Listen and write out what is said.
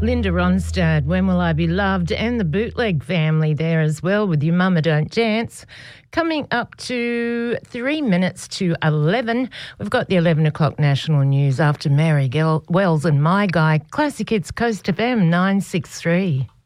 Linda Ronstadt, When Will I Be Loved, and the Bootleg Family there as well with Your Mama Don't Dance. Coming up to 3 minutes to 11, we've got the 11 o'clock national news after Mary Wells and My Guy. Classic Hits Coast FM 963.